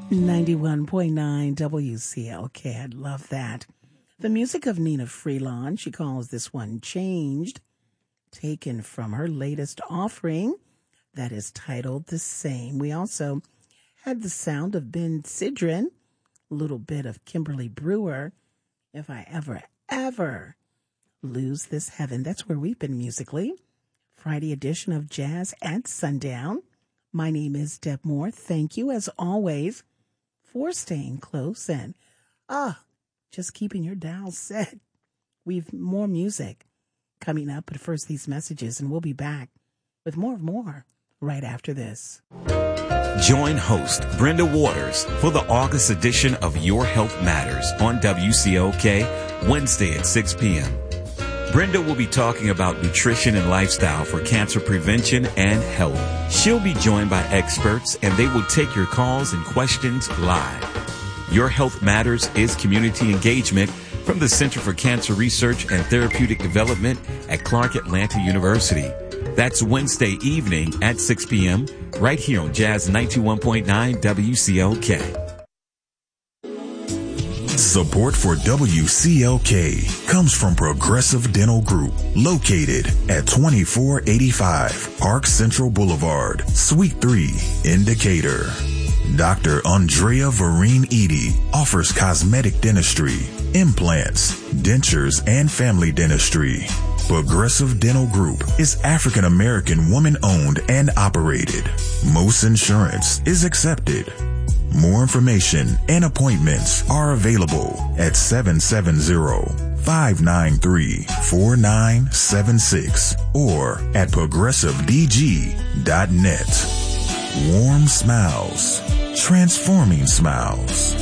91.9 WCLK. I love that. The music of Nina Freelon. She calls this one Changed, taken from her latest offering that is titled The Same. We also had the sound of Ben Sidran, a little bit of Kimberly Brewer, If I Ever Lose This Heaven. That's where we've been musically. Friday edition of Jazz at Sundown. My name is Deb Moore. Thank you, as always, for staying close and just keeping your dial set. We've more music coming up, but first these messages, and we'll be back with more right after this. Join host Brenda Waters for the August edition of Your Health Matters on WCOK, Wednesday at 6 p.m. Brenda will be talking about nutrition and lifestyle for cancer prevention and health. She'll be joined by experts, and they will take your calls and questions live. Your Health Matters is community engagement from the Center for Cancer Research and Therapeutic Development at Clark Atlanta University. That's Wednesday evening at 6 p.m. right here on Jazz 91.9 WCLK. Support for WCLK comes from Progressive Dental Group, located at 2485 Park Central Boulevard, Suite 3, in Decatur. Dr. Andrea Vereen Edie offers cosmetic dentistry, implants, dentures, and family dentistry. Progressive Dental Group is African American woman-owned and operated. Most insurance is accepted. More information and appointments are available at 770-593-4976 or at progressivedg.net. Warm smiles, transforming smiles.